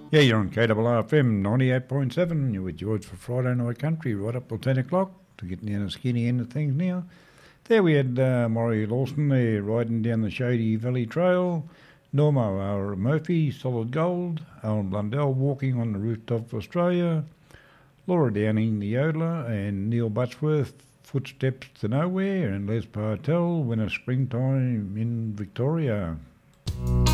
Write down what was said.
Yeah, you're on KRRFM 98.7. You're with George for Friday Night Country, right up till 10 o'clock to get down the skinny end of things now. There we had Maury Lawson there riding down the Shady Valley Trail. Normo R. Murphy, Solid Gold. Alan Blundell walking on the rooftop of Australia. Laura Downing, the yodeler. And Neil Butchworth, Footsteps to Nowhere. And Les Partel, Winter Springtime in Victoria.